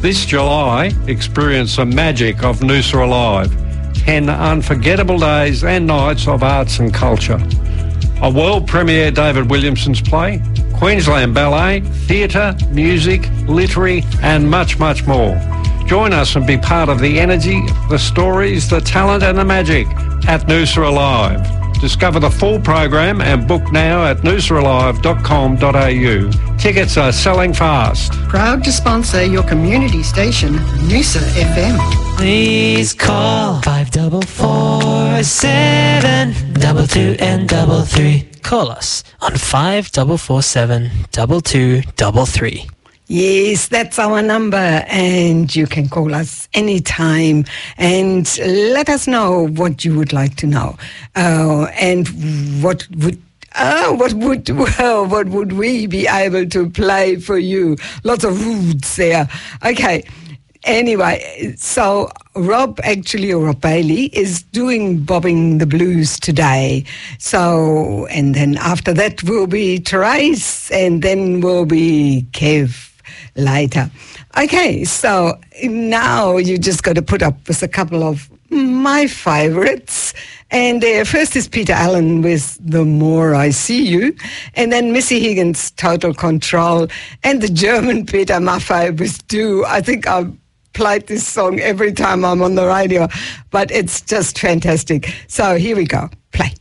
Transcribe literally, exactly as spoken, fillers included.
This July, experience the magic of Noosa Alive. ten unforgettable days and nights of arts and culture. A world premiere David Williamson's play, Queensland Ballet, theatre, music, literary and much, much more. Join us and be part of the energy, the stories, the talent and the magic at Noosa Alive. Discover the full program and book now at noosa alive dot com dot a u. Tickets are selling fast. Proud to sponsor your community station, Noosa F M. Please call five four four seven double two and double three. Call us on five four four seven double two double three. Yes, that's our number, and you can call us anytime and let us know what you would like to know, uh, and what would uh, what would well, what would we be able to play for you? Lots of roots there. Okay. Anyway, so Rob, actually, or Rob Bailey, is doing Bobbing the Blues today. So, and then after that will be Therese, and then will be Kev later. Okay, so now you just got to put up with a couple of my favourites. And uh, first is Peter Allen with The More I See You, and then Missy Higgins, Total Control, and the German Peter Maffay with Do. I think I've played this song every time I'm on the radio, but it's just fantastic. So here we go. Play.